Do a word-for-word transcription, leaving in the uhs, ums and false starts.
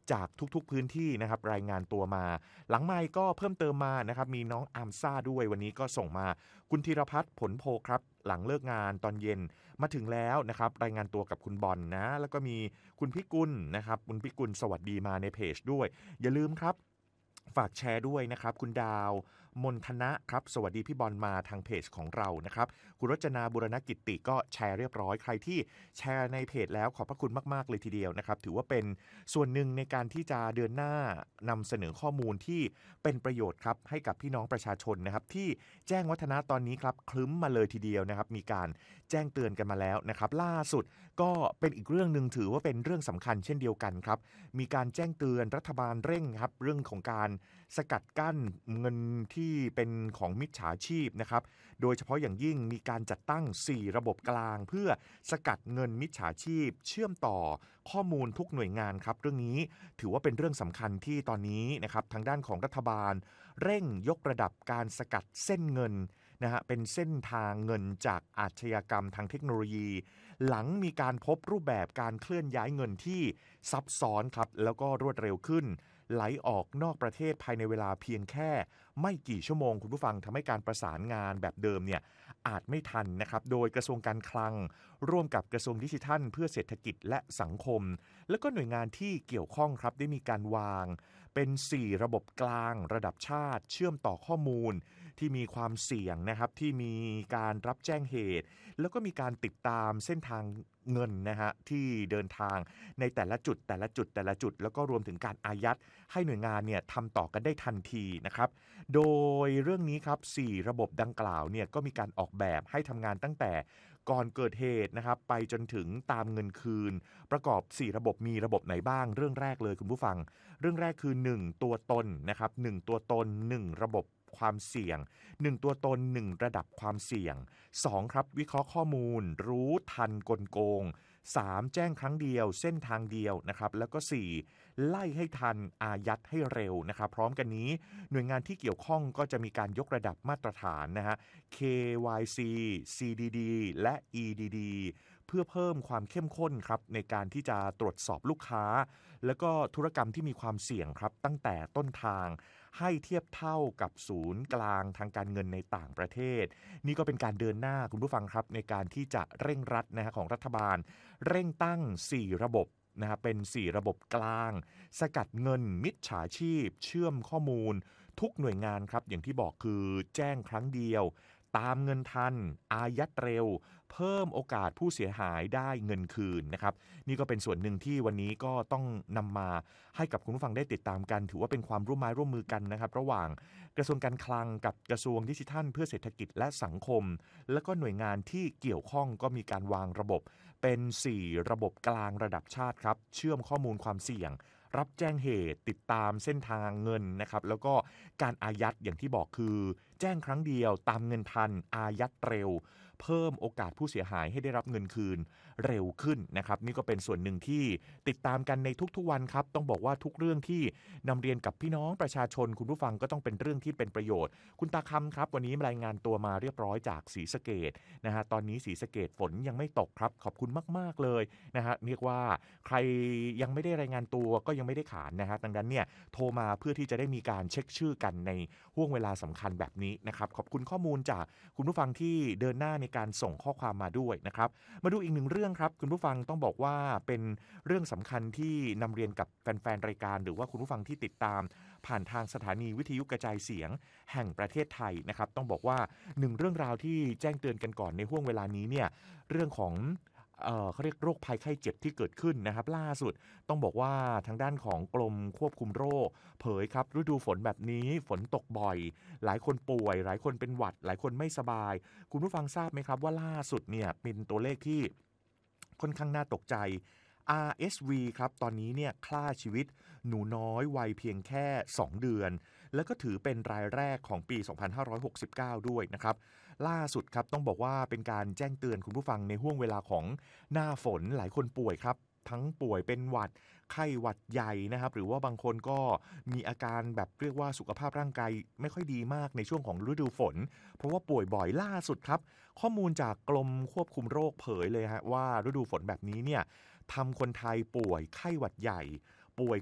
จากทุกๆพื้นที่นะครับรายงานตัวมาหลังไมค์ก็เพิ่มเติมมานะครับมีน้องอาร์มซ่าด้วยวันนี้ก็ส่งมาคุณธีรพัฒน์ผลโพครับหลังเลิกงานตอนเย็นมาถึงแล้วนะครับรายงานตัวกับคุณบอลนะแล้วก็มีคุณพิกุลนะครับคุณพิกุลสวัสดีมาในเพจด้วยอย่าลืมครับฝากแชร์ด้วยนะครับคุณดาวมนทนะครับสวัสดีพี่บอลมาทางเพจของเรานะครับคุณรจนาบุรณกิตติก็แชร์เรียบร้อยใครที่แชร์ในเพจแล้วขอบพระคุณมากๆเลยทีเดียวนะครับถือว่าเป็นส่วนหนึ่งในการที่จะเดินหน้านำเสนอข้อมูลที่เป็นประโยชน์ครับให้กับพี่น้องประชาชนนะครับที่แจ้งวัฒนะตอนนี้ครับคลึ้มมาเลยทีเดียวนะครับมีการแจ้งเตือนกันมาแล้วนะครับล่าสุดก็เป็นอีกเรื่องนึงถือว่าเป็นเรื่องสำคัญเช่นเดียวกันครับมีการแจ้งเตือนรัฐบาลเร่งครับเรื่องของการสกัดกั้นเงินที่เป็นของมิจฉาชีพนะครับโดยเฉพาะอย่างยิ่งมีการจัดตั้งสี่ระบบกลางเพื่อสกัดเงินมิจฉาชีพเชื่อมต่อข้อมูลทุกหน่วยงานครับเรื่องนี้ถือว่าเป็นเรื่องสำคัญที่ตอนนี้นะครับทางด้านของรัฐบาลเร่งยกระดับการสกัดเส้นเงินนะฮะเป็นเส้นทางเงินจากอาชญากรรมทางเทคโนโลยีหลังมีการพบรูปแบบการเคลื่อนย้ายเงินที่ซับซ้อนครับแล้วก็รวดเร็วขึ้นไหลออกนอกประเทศภายในเวลาเพียงแค่ไม่กี่ชั่วโมงคุณผู้ฟังทำให้การประสานงานแบบเดิมเนี่ยอาจไม่ทันนะครับโดยกระทรวงการคลังร่วมกับกระทรวงดิจิทัลเพื่อเศรษฐกิจและสังคมแล้วก็หน่วยงานที่เกี่ยวข้องครับได้มีการวางเป็นสี่ระบบกลางระดับชาติเชื่อมต่อข้อมูลที่มีความเสี่ยงนะครับที่มีการรับแจ้งเหตุแล้วก็มีการติดตามเส้นทางเงินนะฮะที่เดินทางในแต่ละจุดแต่ละจุดแต่ละจุดแล้วก็รวมถึงการอายัดให้หน่วยงานเนี่ยทำต่อกันได้ทันทีนะครับโดยเรื่องนี้ครับสี่ระบบดังกล่าวเนี่ยก็มีการออกแบบให้ทำงานตั้งแต่ก่อนเกิดเหตุนะครับไปจนถึงตามเงินคืนประกอบสี่ระบบมีระบบไหนบ้างเรื่องแรกเลยคุณผู้ฟังเรื่องแรกคือหนึ่งตัวตนนะครับหนึ่งตัวตนหนึ่งระบบความเสี่ยงหนึ่งตัวตนหนึ่งระดับความเสี่ยงสองครับวิเคราะห์ข้อมูลรู้ทันกลโกงสามแจ้งครั้งเดียวเส้นทางเดียวนะครับแล้วก็สี่ไล่ให้ทันอายัดให้เร็วนะครับพร้อมกันนี้หน่วยงานที่เกี่ยวข้องก็จะมีการยกระดับมาตรฐานนะฮะ เค วาย ซี ซี ดี ดี และ อี ดี ดี เพื่อเพิ่มความเข้มข้นครับในการที่จะตรวจสอบลูกค้าแล้วก็ธุรกรรมที่มีความเสี่ยงครับตั้งแต่ต้นทางให้เทียบเท่ากับศูนย์กลางทางการเงินในต่างประเทศนี่ก็เป็นการเดินหน้าคุณผู้ฟังครับในการที่จะเร่งรัดนะฮะของรัฐบาลเร่งตั้งสี่ระบบนะฮะเป็นสี่ระบบกลางสกัดเงินมิจฉาชีพเชื่อมข้อมูลทุกหน่วยงานครับอย่างที่บอกคือแจ้งครั้งเดียวตามเงินทันอายัดเร็วเพิ่มโอกาสผู้เสียหายได้เงินคืนนะครับนี่ก็เป็นส่วนหนึ่งที่วันนี้ก็ต้องนำมาให้กับคุณผู้ฟังได้ติดตามกันถือว่าเป็นความร่วมไม้ร่วมมือกันนะครับระหว่างกระทรวงการคลังกับกระทรวงดิจิทัลเพื่อเศรษฐกิจและสังคมและก็หน่วยงานที่เกี่ยวข้องก็มีการวางระบบเป็นสี่ระบบกลางระดับชาติครับเชื่อมข้อมูลความเสี่ยงรับแจ้งเหตุติดตามเส้นทางเงินนะครับแล้วก็การอายัดอย่างที่บอกคือแจ้งครั้งเดียวตามเงินทันอายัดเร็วเพิ่มโอกาสผู้เสียหายให้ได้รับเงินคืนเร็วขึ้นนะครับนี่ก็เป็นส่วนหนึ่งที่ติดตามกันในทุกๆวันครับต้องบอกว่าทุกเรื่องที่นำเรียนกับพี่น้องประชาชนคุณผู้ฟังก็ต้องเป็นเรื่องที่เป็นประโยชน์คุณตาคำครับวันนี้รายงานตัวมาเรียบร้อยจากศรีสะเกษนะฮะตอนนี้ศรีสะเกษฝนยังไม่ตกครับขอบคุณมากๆเลยนะฮะเรียกว่าใครยังไม่ได้รายงานตัวก็ยังไม่ได้ขานนะฮะดังนั้นเนี่ยโทรมาเพื่อที่จะได้มีการเช็คชื่อกันในห่วงเวลาสำคัญแบบนี้นะครับขอบคุณข้อมูลจากคุณผู้ฟังที่เดินหน้าในการส่งข้อความมาด้วยนะครับมาดูอีกหนึ่งเรื่องครับคุณผู้ฟังต้องบอกว่าเป็นเรื่องสำคัญที่นำเรียนกับแฟนๆรายการหรือว่าคุณผู้ฟังที่ติดตามผ่านทางสถานีวิทยุกระจายเสียงแห่งประเทศไทยนะครับต้องบอกว่าหนึ่งเรื่องราวที่แจ้งเตือนกันก่อนในห่วงเวลานี้เนี่ยเรื่องของเอ่อเขาเรียกโรคภัยไข้เจ็บที่เกิดขึ้นนะครับล่าสุดต้องบอกว่าทางด้านของกรมควบคุมโรคเผยครับฤดูฝนแบบนี้ฝนตกบ่อยหลายคนป่วยหลายคนเป็นหวัดหลายคนไม่สบายคุณผู้ฟังทราบไหมครับว่าล่าสุดเนี่ยเป็นตัวเลขที่ค่อนข้างน่าตกใจ อาร์ เอส วี ครับตอนนี้เนี่ยฆ่าชีวิตหนูน้อยวัยเพียงแค่สองเดือนแล้วก็ถือเป็นรายแรกของปีสองพันห้าร้อยหกสิบเก้าด้วยนะครับล่าสุดครับต้องบอกว่าเป็นการแจ้งเตือนคุณผู้ฟังในห่วงเวลาของหน้าฝนหลายคนป่วยครับทั้งป่วยเป็นหวัดไข้หวัดใหญ่นะครับหรือว่าบางคนก็มีอาการแบบเรียกว่าสุขภาพร่างกายไม่ค่อยดีมากในช่วงของฤดูฝนเพราะว่าป่วยบ่อยล่าสุดครับข้อมูลจากกรมควบคุมโรคเผยเลยฮะว่าฤดูฝนแบบนี้เนี่ยทำคนไทยป่วยไข้หวัดใหญ่